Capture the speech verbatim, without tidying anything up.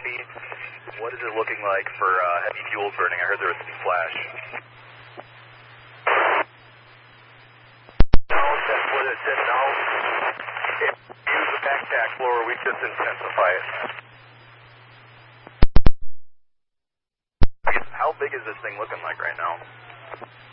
copy. What is it looking like for uh, heavy fuel burning? I heard there was some flash. No, that's what it said now. If we use the backpack blower, we just intensify it. How big is this thing looking like right now?